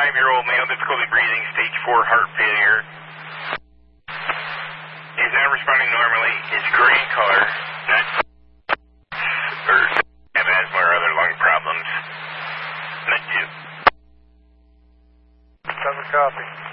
65-year-old male, difficulty breathing, stage 4 heart failure. He's not responding normally. Is gray in color. Not or have asthma or other lung problems. Not 2. Doesn't copy.